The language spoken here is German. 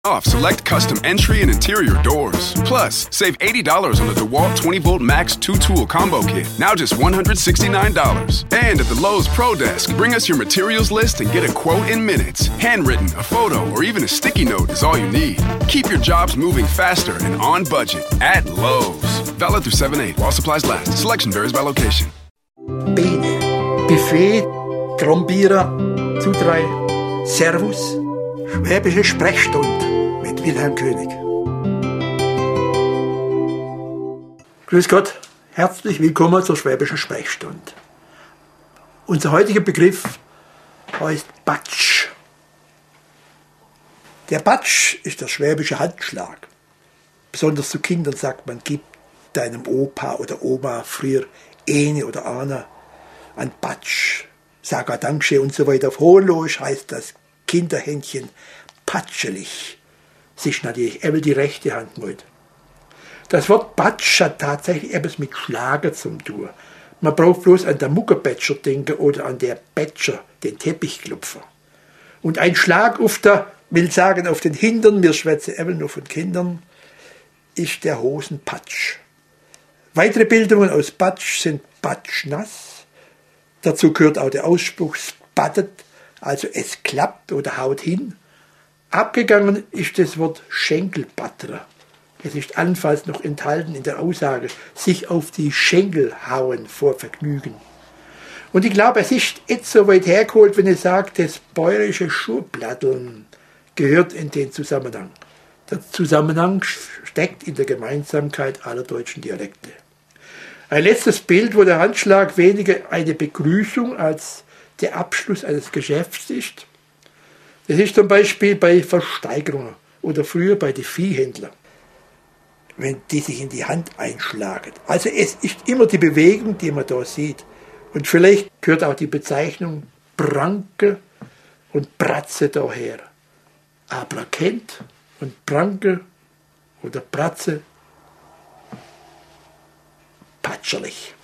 Off select custom entry and interior doors. Plus, save $80 on the DeWalt 20-volt Max 2-tool combo kit. Now just $169. And at the Lowe's Pro Desk, bring us your materials list and get a quote in minutes. Handwritten, a photo, or even a sticky note is all you need. Keep your jobs moving faster and on budget at Lowe's. Valid through 7/8 while supplies last. Selection varies by location. Bene, Buffet, Trombierer, zu 3, Servus, Schwäbische Sprechstunde mit Wilhelm König. Grüß Gott, herzlich willkommen zur Schwäbischen Sprechstunde. Unser heutiger Begriff heißt Batsch. Der Batsch ist der schwäbische Handschlag. Besonders zu Kindern sagt man, gib deinem Opa oder Oma früher eine oder einer ein Batsch. Sag ein Dankeschön und so weiter. Auf Hohenloisch heißt das Kinderhändchen patschelig. Es ist natürlich eben die rechte Hand mit. Das Wort Batsch hat tatsächlich etwas mit Schlager zu tun. Man braucht bloß an der Muckerbätscher denken oder an der Bätscher, den Teppichklopfer. Und ein Schlag auf der, will sagen auf den Hintern, wir schwätzen eben nur von Kindern, ist der Hosenpatsch. Weitere Bildungen aus Batsch sind batschnass. Dazu gehört auch der Ausspruch spattet, also es klappt oder haut hin. Abgegangen ist das Wort Schenkelbatterer. Es ist allenfalls noch enthalten in der Aussage, sich auf die Schenkel hauen vor Vergnügen. Und ich glaube, es ist jetzt so weit hergeholt, wenn ich sage, das bäuerische Schuhplatteln gehört in den Zusammenhang. Der Zusammenhang steckt in der Gemeinsamkeit aller deutschen Dialekte. Ein letztes Bild, wo der Handschlag weniger eine Begrüßung als der Abschluss eines Geschäfts ist. Das ist zum Beispiel bei Versteigerungen oder früher bei den Viehhändlern, wenn die sich in die Hand einschlagen. Also es ist immer die Bewegung, die man da sieht. Und vielleicht gehört auch die Bezeichnung Pranke und Bratze daher. Aber kennt und Pranke oder Bratze patscherlich.